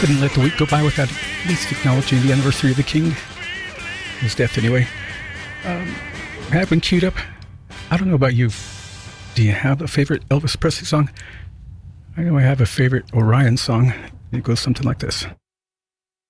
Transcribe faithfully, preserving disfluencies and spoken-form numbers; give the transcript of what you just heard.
couldn't let the week go by without at least acknowledging the anniversary of the king. His death, anyway. Um, I have one queued up. I don't know about you. Do you have a favorite Elvis Presley song? I know I have a favorite Orion song. It goes something like this.